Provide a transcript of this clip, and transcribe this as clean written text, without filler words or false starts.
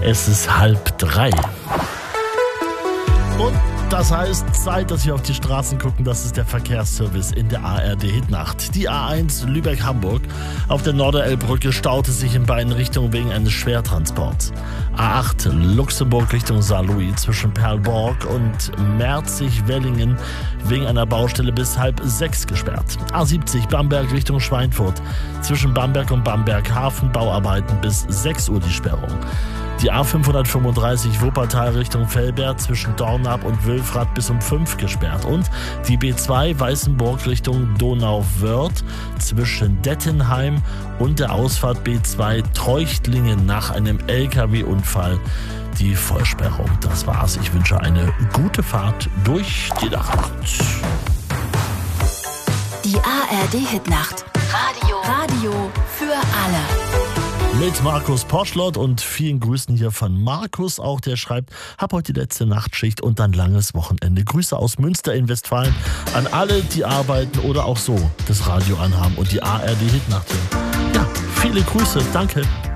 Es ist 2:30. Und das heißt, Zeit, dass wir auf die Straßen gucken. Das ist der Verkehrsservice in der ARD-Hitnacht. Die A1 Lübeck-Hamburg auf der Norderelbbrücke staute sich in beiden Richtungen wegen eines Schwertransports. A8 Luxemburg Richtung Saarlouis zwischen Perlborg und Merzig-Wellingen wegen einer Baustelle bis 5:30 gesperrt. A70 Bamberg Richtung Schweinfurt zwischen Bamberg und Bamberg-Hafen Bauarbeiten bis 6 Uhr die Sperrung. Die A535 Wuppertal Richtung Velbert zwischen Dornap und Wülfrath bis um 5 gesperrt. Und die B2 Weißenburg Richtung Donauwörth zwischen Dettenheim und der Ausfahrt B2 Treuchtlingen nach einem LKW-Unfall. Die Vollsperrung. Das war's. Ich wünsche eine gute Fahrt durch die Nacht. Die ARD-Hitnacht. Radio für alle. Mit Markus Poschlott und vielen Grüßen hier von Markus auch, der schreibt, hab heute die letzte Nachtschicht und dann langes Wochenende. Grüße aus Münster in Westfalen an alle, die arbeiten oder auch so das Radio anhaben und die ARD Hitnacht hören. Ja, viele Grüße, danke.